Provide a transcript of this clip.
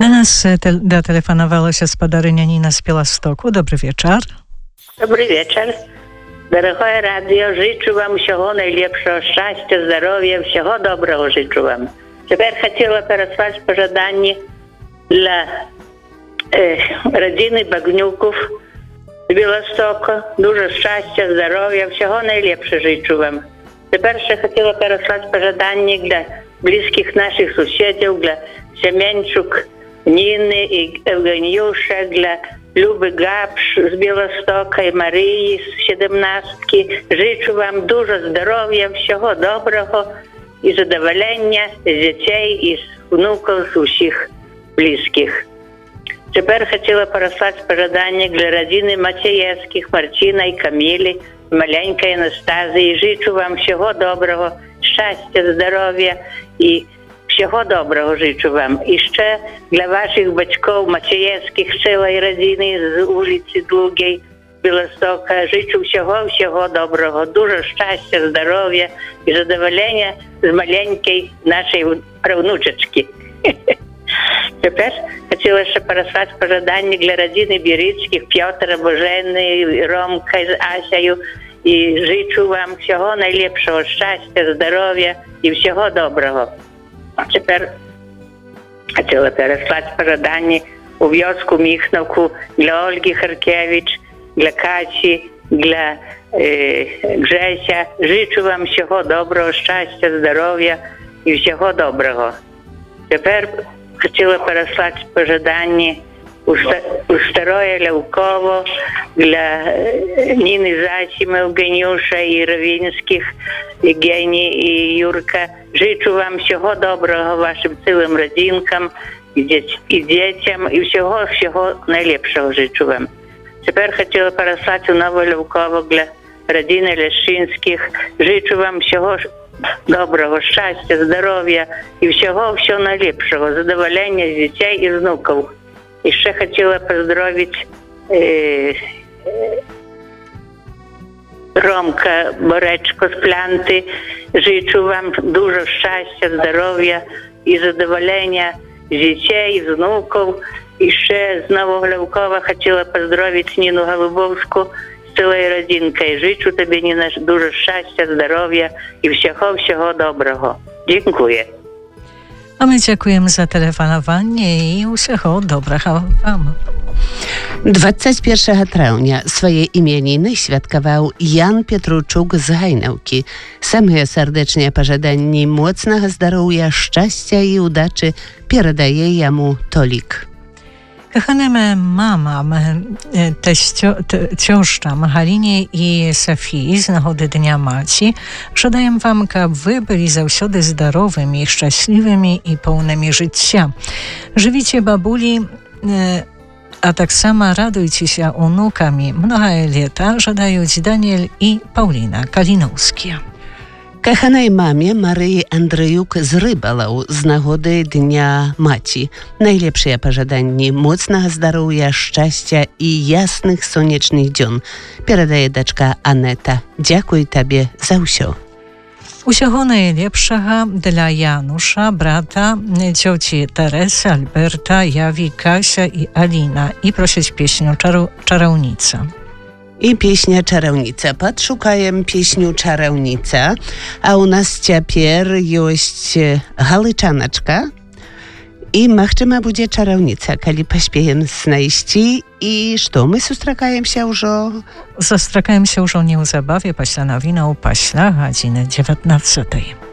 Do nas дотелефонувала сейчас подарыня Нина с Білостоку. Добрый вечер. Добрый вечер. Дорогое радио, жичу вам всього найліпшого, щастя, здоров'я, всього доброго жичу вам. Тепер хотіла переслати пожадання для родини Багнюків з Білостока. Дуже щастя, здоров'я, всього найліпше жичу вам. Тепер ще хотіла переслати пожадання для близьких наших сусідів, для Семенчук, Ніни і Евгенюша, для Люби Гапш з Білостока і Марії з 17-ки. Жичу вам дуже здоров'я, всього доброго і задоволення з дітей і з внуків, з усіх близьких. Тепер хотіла переслати пожадання для родини Матієвських, Мартина і Камілі, маленької Анастазії. Жичу вам всього доброго, щастя, здоров'я і всього доброго жичу вам. І ще для ваших батьків Матієвських, цілої родини з вулиці Длугій, Білостока. Жичу всього доброго, дуже щастя, здоров'я і задоволення з маленької нашої правнучечки. Тепер хотіла ще переслати пожадання для родини Бірицьких, П'ятра, Божени, Ромка з Асею. І жичу вам всього найліпшого, щастя, здоров'я і всього доброго. Тепер хотіла переслати пожадання у вёску Міхновку для Ольги Харкевич, для Каті, для Гжеся. Жичу вам всього доброго, щастя, здоров'я і всього доброго. Тепер хотіла переслати пожадання у Старое Левково для Ніни Зачим, Евгенюша і Ровінських, Євгеній і Юрка. Жичу вам всього доброго вашим цілим родинкам і дітям, і всього найліпшого жичу вам. Тепер хотіла переслати у Нове Левково для родини Лещинських. Жичу вам всього доброго, щастя, здоров'я і всього найліпшого, задоволення з дітей і внуків. І ще хотіла поздоровити Ромка Боречко з Плянти. Жичу вам дуже щастя, здоров'я і задоволення з дітей, з внуків. І ще з Нового Левкова хотіла поздоровити Ніну Голубовську з цілою родинкою. Жичу тобі, Ніна, дуже щастя, здоров'я і всього доброго. Дякую. A my dziękujemy za telefonowanie i всього доброго вам. 21 travня swoje imieniny świadkował Jan Pietruczuk z Hajnałki. Samые serdeczne pożadanie mocnego zdrowia, szczęścia i udaczy передає йому Толік. Коханим мамам, тьощам Галині і Софії з нагоди Дня Маті жадаємо вам, щоб ви були завжди здоровими, щасливими і повними життя. Живіть бабулі, a tak samo radujcie się unukami. Mnogie lata żadają Daniel i Paulina Kalinowskie. Кохаnej mamie Марії Андріюк з Рибалаў з нагоди Дня Маці. Найлепшыя пажаданні моцнага здароўя, шчасця і ясных сонечных дзён перадае дачка Анета. Дзякуй табе за ўсё. Усього найлепшого для Януша, брата, cioci Teresy, Alberta, Jawi, Kasia i Alina. I prosić pieśnią Czarownica. I pieśnia Czarownica. Podszukałem pieśniu Czarownica, a u nas ciapier jest Halyczanaczka i machczyma będzie Czarownica, kali pośpiejem znajści i co, my sustrakajem się już o... Zastrakajem się już o nieuzabawie paśla nowina u paśla, godziny 19.